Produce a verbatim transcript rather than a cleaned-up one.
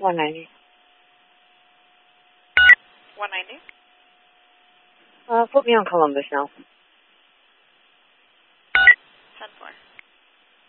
one ninety. one ninety? Uh, put me on Columbus now. ten four.